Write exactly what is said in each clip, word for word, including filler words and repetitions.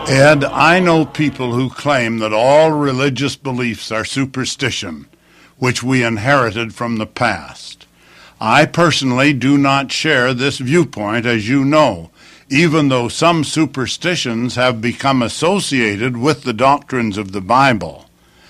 Ed, I know people who claim that all religious beliefs are superstition, which we inherited from the past. I personally do not share this viewpoint, as you know, even though some superstitions have become associated with the doctrines of the Bible.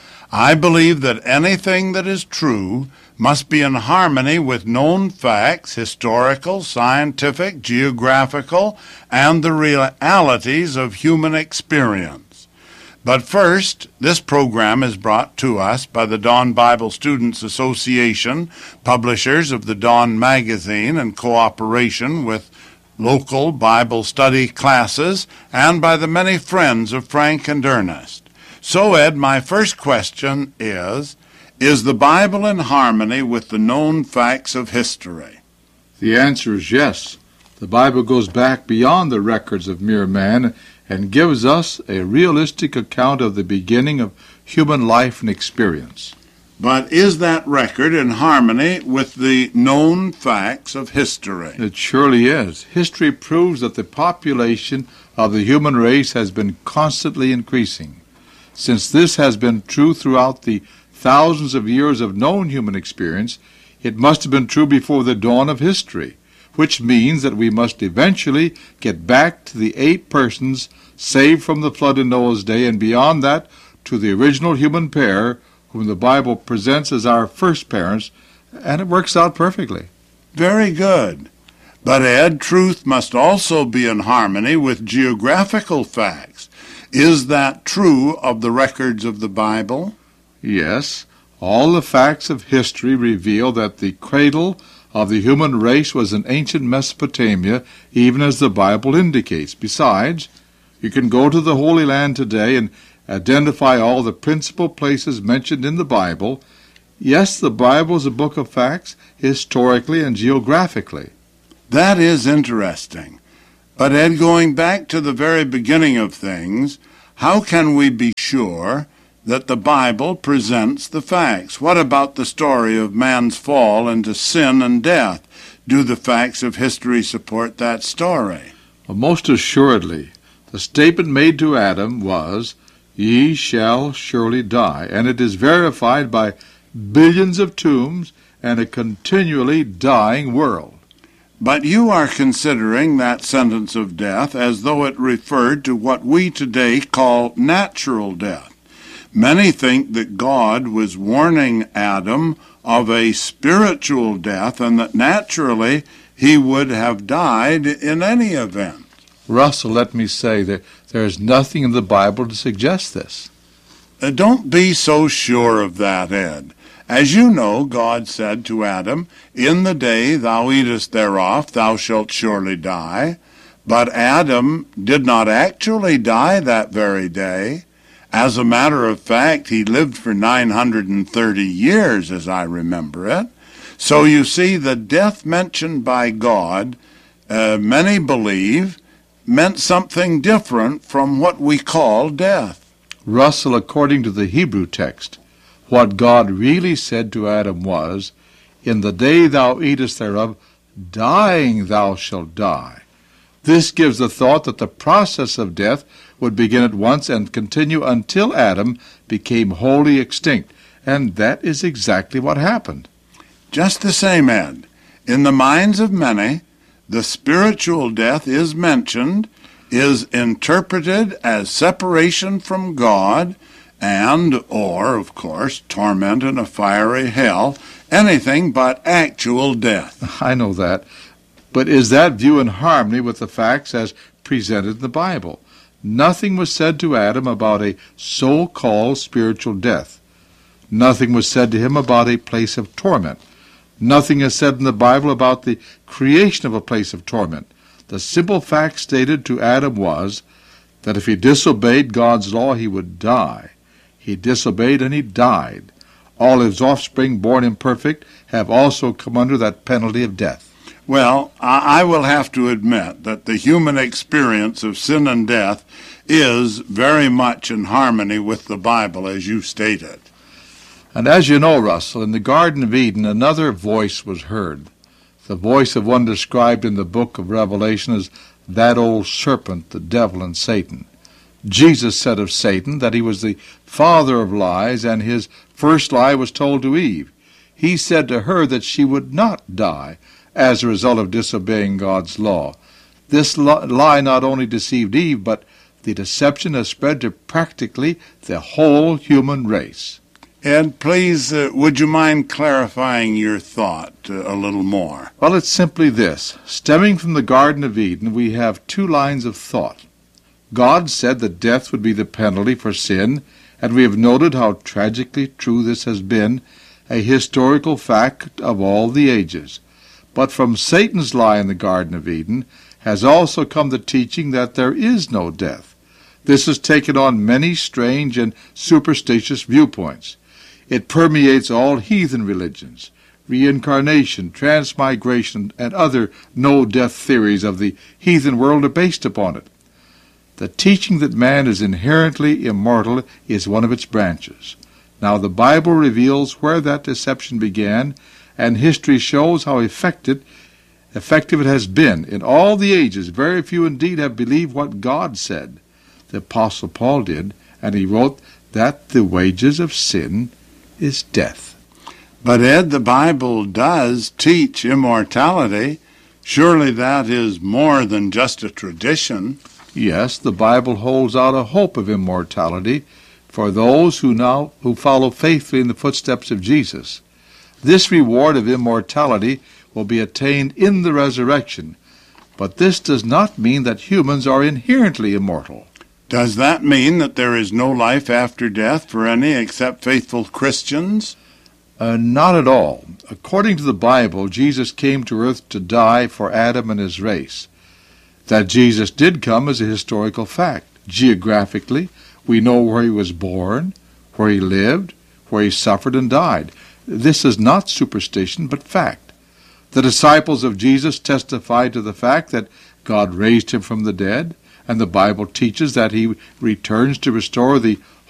I believe that anything that is true must be in harmony with known facts, historical, scientific, geographical, and the realities of human experience. But first, this program is brought to us by the Dawn Bible Students Association, publishers of the Dawn magazine, in cooperation with local Bible study classes, and by the many friends of Frank and Ernest. So, Ed, my first question is, is the Bible in harmony with the known facts of history? The answer is yes. The Bible goes back beyond the records of mere man and gives us a realistic account of the beginning of human life and experience. But is that record in harmony with the known facts of history? It surely is. History proves that the population of the human race has been constantly increasing. Since this has been true throughout the thousands of years of known human experience, it must have been true before the dawn of history, which means that we must eventually get back to the eight persons saved from the flood in Noah's day, and beyond that to the original human pair, whom the Bible presents as our first parents, and it works out perfectly. Very good. But, Ed, truth must also be in harmony with geographical facts. Is that true of the records of the Bible? Yes. All the facts of history reveal that the cradle of the human race was in ancient Mesopotamia, even as the Bible indicates. Besides, you can go to the Holy Land today and identify all the principal places mentioned in the Bible. Yes, the Bible is a book of facts, historically and geographically. That is interesting. But, Ed, going back to the very beginning of things, how can we be sure that the Bible presents the facts? What about the story of man's fall into sin and death? Do the facts of history support that story? Well, most assuredly. The statement made to Adam was, "Ye shall surely die," and it is verified by billions of tombs and a continually dying world. But you are considering that sentence of death as though it referred to what we today call natural death. Many think that God was warning Adam of a spiritual death and that naturally he would have died in any event. Russell, let me say that there is nothing in the Bible to suggest this. Uh, don't be so sure of that, Ed. As you know, God said to Adam, "In the day thou eatest thereof, thou shalt surely die." But Adam did not actually die that very day. As a matter of fact, he lived for nine hundred thirty years, as I remember it. So you see, the death mentioned by God, uh, many believe, meant something different from what we call death. Russell, according to the Hebrew text, what God really said to Adam was, "In the day thou eatest thereof, dying thou shalt die." This gives the thought that the process of death would begin at once and continue until Adam became wholly extinct. And that is exactly what happened. Just the same, Ed. In the minds of many, the spiritual death is mentioned, is interpreted as separation from God, and, or, of course, torment in a fiery hell, anything but actual death. I know that. But is that view in harmony with the facts as presented in the Bible? Nothing was said to Adam about a so-called spiritual death. Nothing was said to him about a place of torment. Nothing is said in the Bible about the creation of a place of torment. The simple fact stated to Adam was that if he disobeyed God's law, he would die. He disobeyed and he died. All his offspring, born imperfect, have also come under that penalty of death. Well, I will have to admit that the human experience of sin and death is very much in harmony with the Bible, as you stated. And as you know, Russell, in the Garden of Eden, another voice was heard. The voice of one described in the book of Revelation as that old serpent, the devil and Satan. Jesus said of Satan that he was the father of lies, and his first lie was told to Eve. He said to her that she would not die as a result of disobeying God's law. This lie not only deceived Eve, but the deception has spread to practically the whole human race. Ed, please, uh, would you mind clarifying your thought uh, a little more? Well, it's simply this. Stemming from the Garden of Eden, we have two lines of thought. God said that death would be the penalty for sin, and we have noted how tragically true this has been, a historical fact of all the ages. But from Satan's lie in the Garden of Eden has also come the teaching that there is no death. This has taken on many strange and superstitious viewpoints. It permeates all heathen religions. Reincarnation, transmigration, and other no-death theories of the heathen world are based upon it. The teaching that man is inherently immortal is one of its branches. Now the Bible reveals where that deception began, and history shows how effective, effective it has been. In all the ages, very few indeed have believed what God said. The Apostle Paul did, and he wrote that the wages of sin is death. But Ed, the Bible does teach immortality. Surely that is more than just a tradition. Yes, the Bible holds out a hope of immortality for those who now who follow faithfully in the footsteps of Jesus. This reward of immortality will be attained in the resurrection, but this does not mean that humans are inherently immortal. Does that mean that there is no life after death for any except faithful Christians? Uh, not at all. According to the Bible, Jesus came to earth to die for Adam and his race. That Jesus did come is a historical fact. Geographically, we know where he was born, where he lived, where he suffered and died. This is not superstition, but fact. The disciples of Jesus testified to the fact that God raised him from the dead, and the Bible teaches that he returns to restore the